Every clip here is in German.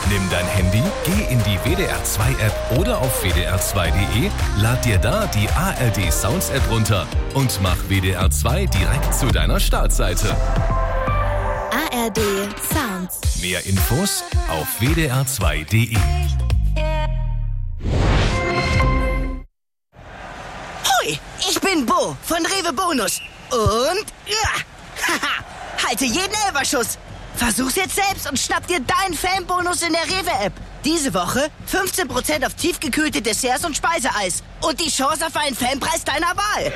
Nimm dein Handy, geh in die WDR2-App oder auf wdr2.de, lad dir da die ARD Sounds App runter und mach WDR2 direkt zu deiner Startseite. ARD Sounds. Mehr Infos auf wdr2.de. Hoi, ich bin Bo von Rewe Bonus. Und halte jeden Elferschuss. Versuch's jetzt selbst und schnapp dir deinen Fanbonus in der Rewe-App. Diese Woche 15% auf tiefgekühlte Desserts und Speiseeis. Und die Chance auf einen Fanpreis deiner Wahl.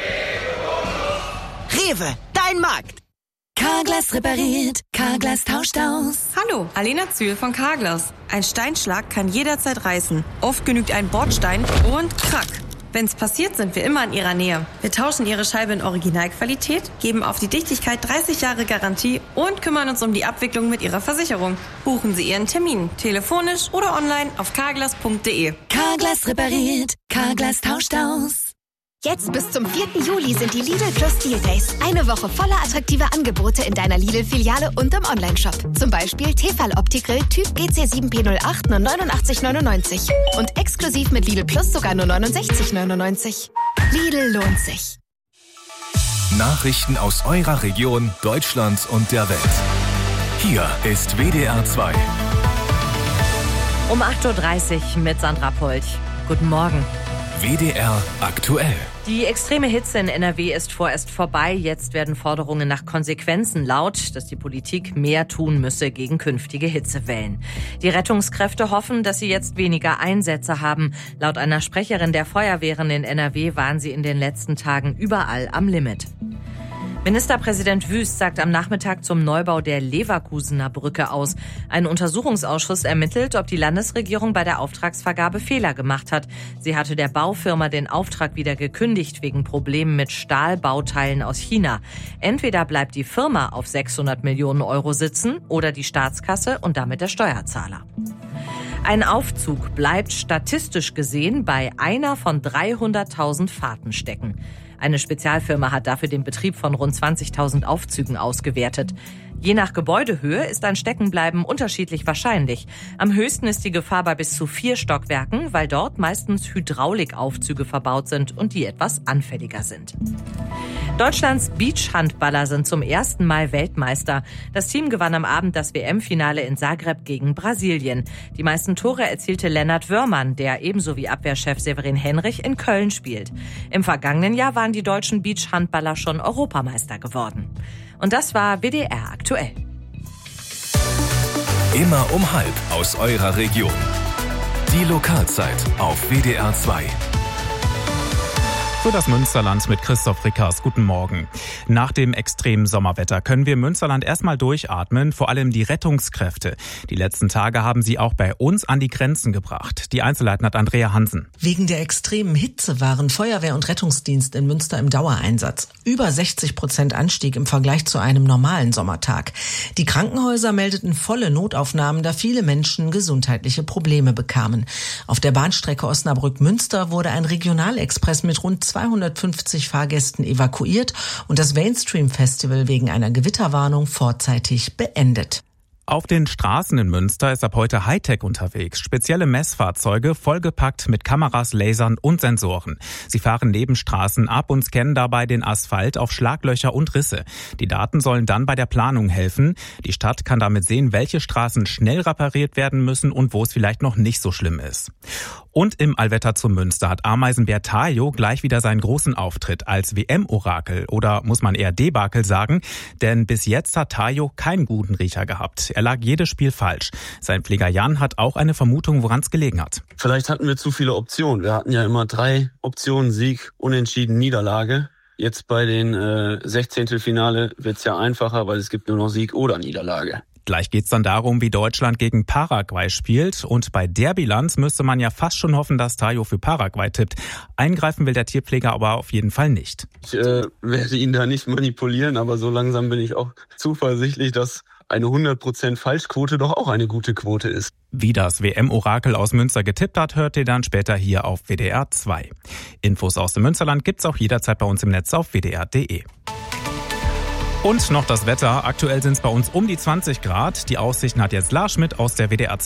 Rewe, dein Markt. Carglass repariert, Carglass tauscht aus. Hallo, Alena Zühl von Carglass. Ein Steinschlag kann jederzeit reißen. Oft genügt ein Bordstein und krack. Wenn's passiert, sind wir immer in Ihrer Nähe. Wir tauschen Ihre Scheibe in Originalqualität, geben auf die Dichtigkeit 30 Jahre Garantie und kümmern uns um die Abwicklung mit Ihrer Versicherung. Buchen Sie Ihren Termin, telefonisch oder online auf carglass.de. Carglass repariert, Carglass tauscht aus. Jetzt bis zum 4. Juli sind die Lidl Plus Deal Days. Eine Woche voller attraktiver Angebote in deiner Lidl-Filiale und im Onlineshop. Zum Beispiel Tefal Opti-Grill Typ GC7P08 nur 89,99. Und exklusiv mit Lidl Plus sogar nur 69,99. Lidl lohnt sich. Nachrichten aus eurer Region, Deutschland und der Welt. Hier ist WDR 2. Um 8.30 Uhr mit Sandra Polch. Guten Morgen. WDR aktuell. Die extreme Hitze in NRW ist vorerst vorbei. Jetzt werden Forderungen nach Konsequenzen laut, dass die Politik mehr tun müsse gegen künftige Hitzewellen. Die Rettungskräfte hoffen, dass sie jetzt weniger Einsätze haben. Laut einer Sprecherin der Feuerwehren in NRW waren sie in den letzten Tagen überall am Limit. Ministerpräsident Wüst sagt am Nachmittag zum Neubau der Leverkusener Brücke aus. Ein Untersuchungsausschuss ermittelt, ob die Landesregierung bei der Auftragsvergabe Fehler gemacht hat. Sie hatte der Baufirma den Auftrag wieder gekündigt wegen Problemen mit Stahlbauteilen aus China. Entweder bleibt die Firma auf 600 Millionen Euro sitzen oder die Staatskasse und damit der Steuerzahler. Ein Aufzug bleibt statistisch gesehen bei einer von 300.000 Fahrten stecken. Eine Spezialfirma hat dafür den Betrieb von rund 20.000 Aufzügen ausgewertet. Je nach Gebäudehöhe ist ein Steckenbleiben unterschiedlich wahrscheinlich. Am höchsten ist die Gefahr bei bis zu 4 Stockwerken, weil dort meistens Hydraulikaufzüge verbaut sind und die etwas anfälliger sind. Deutschlands Beachhandballer sind zum ersten Mal Weltmeister. Das Team gewann am Abend das WM-Finale in Zagreb gegen Brasilien. Die meisten Tore erzielte Lennart Wörmann, der ebenso wie Abwehrchef Severin Henrich in Köln spielt. Im vergangenen Jahr waren die deutschen Beachhandballer schon Europameister geworden. Und das war WDR aktuell. Immer um 12:30 aus eurer Region. Die Lokalzeit auf WDR 2. So das Münsterland mit Christoph Rickers. Guten Morgen. Nach dem extremen Sommerwetter können wir im Münsterland erstmal durchatmen, vor allem die Rettungskräfte. Die letzten Tage haben sie auch bei uns an die Grenzen gebracht. Die Einzelheiten hat Andrea Hansen. Wegen der extremen Hitze waren Feuerwehr und Rettungsdienst in Münster im Dauereinsatz. Über 60% Anstieg im Vergleich zu einem normalen Sommertag. Die Krankenhäuser meldeten volle Notaufnahmen, da viele Menschen gesundheitliche Probleme bekamen. Auf der Bahnstrecke Osnabrück-Münster wurde ein Regionalexpress mit rund 250 Fahrgästen evakuiert und das Mainstream Festival wegen einer Gewitterwarnung vorzeitig beendet. Auf den Straßen in Münster ist ab heute Hightech unterwegs. Spezielle Messfahrzeuge, vollgepackt mit Kameras, Lasern und Sensoren. Sie fahren Nebenstraßen ab und scannen dabei den Asphalt auf Schlaglöcher und Risse. Die Daten sollen dann bei der Planung helfen. Die Stadt kann damit sehen, welche Straßen schnell repariert werden müssen und wo es vielleicht noch nicht so schlimm ist. Und im Allwetter zu Münster hat Ameisenbär Tajo gleich wieder seinen großen Auftritt als WM-Orakel. Oder muss man eher Debakel sagen? Denn bis jetzt hat Tajo keinen guten Riecher gehabt. Er lag jedes Spiel falsch. Sein Pfleger Jan hat auch eine Vermutung, woran es gelegen hat. Vielleicht hatten wir zu viele Optionen. Wir hatten ja immer 3 Optionen: Sieg, Unentschieden, Niederlage. Jetzt bei den 16. wird's ja einfacher, weil es gibt nur noch Sieg oder Niederlage. Gleich geht's dann darum, wie Deutschland gegen Paraguay spielt. Und bei der Bilanz müsste man ja fast schon hoffen, dass Tajo für Paraguay tippt. Eingreifen will der Tierpfleger aber auf jeden Fall nicht. Ich werde ihn da nicht manipulieren, aber so langsam bin ich auch zuversichtlich, dass eine 100% Falschquote doch auch eine gute Quote ist. Wie das WM-Orakel aus Münster getippt hat, hört ihr dann später hier auf WDR 2. Infos aus dem Münsterland gibt's auch jederzeit bei uns im Netz auf wdr.de. Und noch das Wetter. Aktuell sind es bei uns um die 20 Grad. Die Aussichten hat jetzt Lars Schmidt aus der WDR 2.